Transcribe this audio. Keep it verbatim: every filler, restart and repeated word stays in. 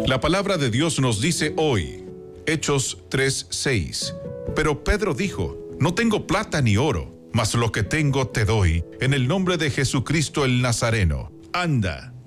La palabra de Dios nos dice hoy, Hechos tres seis. Pero Pedro dijo, no tengo plata ni oro, mas lo que tengo te doy, en el nombre de Jesucristo el Nazareno. Anda